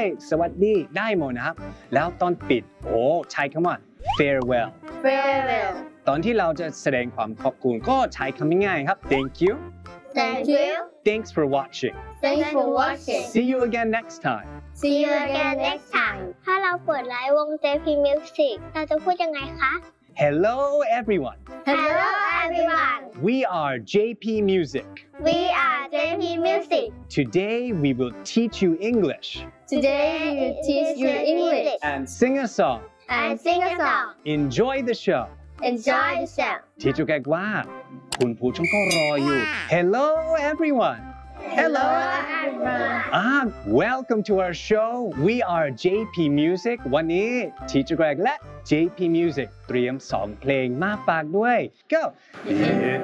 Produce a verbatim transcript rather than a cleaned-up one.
สวัสดีได้หมดนะครับแล้วตอนปิดโอ้ใช้คำว่า farewell farewell ตอนที่เราจะแสดงความขอบคุณก็ใช้คำง่ายๆครับ thank you thank you thanks for watching thanks for watching see you again next time see you again next time ถ้าเราเปิดไลฟ์วง เจ พี Music เราจะพูดยังไงคะ hello everyone hello everyone we are เจ พี Music We are เจ พี Music today we will teach you English today we will teach you English and sing a song and sing a song enjoy the show enjoy the show ที่จูแกกว่าคุณผู้ชมก็รออยู่ hello everyone hello everyone ah welcome to our show we are เจ พี Music วันนี้ทีเจอร์แกรกและ เจ พี Music เตรียมสองเพลงมาฝากด้วย go